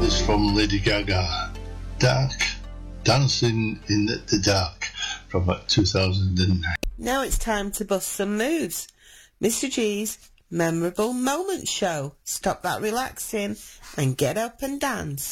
is from Lady Gaga. Dark, Dancing in the Dark, from 2009. Now it's time to bust some moves. Mr. G's Memorable Moment Show. Stop that relaxing and get up and dance.